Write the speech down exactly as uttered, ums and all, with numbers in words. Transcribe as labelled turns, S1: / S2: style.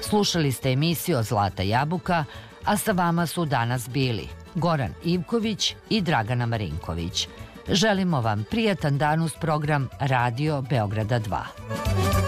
S1: Slušali ste emisiju Zlata jabuka, a sa vama su danas bili Goran Ivković i Dragana Marinković. Želimo vam prijatan dan uz program Radio Beograda dva.